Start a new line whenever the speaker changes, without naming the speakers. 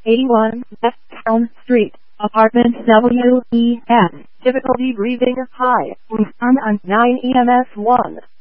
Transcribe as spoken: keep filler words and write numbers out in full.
eighty-one West Town Street, Apartment W E S. Difficulty breathing high. On nine E M S one.